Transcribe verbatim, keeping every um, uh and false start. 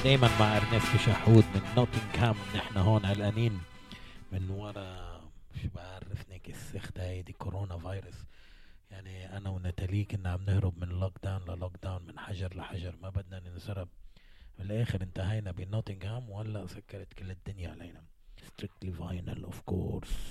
دايما مع ارنست شحود من نوتنغهام. نحن هون قلقانين من ورا، مش بعرف نيك السخته هي دي كورونا فيروس. يعني انا ونتالي كنا عم نهرب من لوك داون للوك داون، من حجر لحجر، ما بدنا ننسرب. بالاخر انتهينا بنوتنغهام وهلا سكرت كل الدنيا علينا. strictly vinyl of course.